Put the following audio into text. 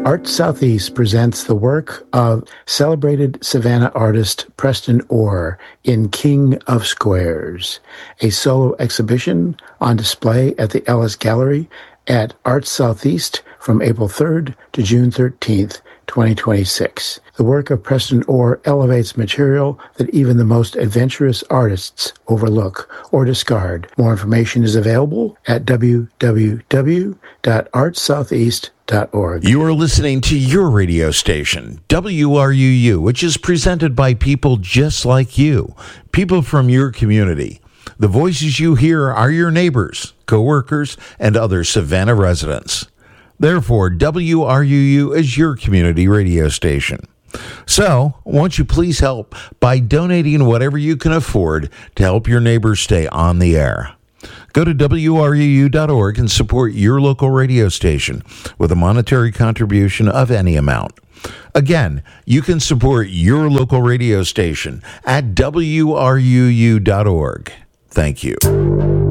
Arts Southeast presents the work of celebrated Savannah artist Preston Orr in King of Squares, a solo exhibition on display at the Ellis Gallery at Arts Southeast from April 3rd to June 13th, 2026. The work of Preston Orr elevates material that even the most adventurous artists overlook or discard. More information is available at www.artssoutheast.org. You are listening to your radio station, WRUU, which is presented by people just like you, people from your community. The voices you hear are your neighbors, coworkers, and other Savannah residents. Therefore, WRUU is your community radio station. So, won't you please help by donating whatever you can afford to help your neighbors stay on the air? Go to WRUU.org and support your local radio station with a monetary contribution of any amount. Again, you can support your local radio station at WRUU.org. Thank you.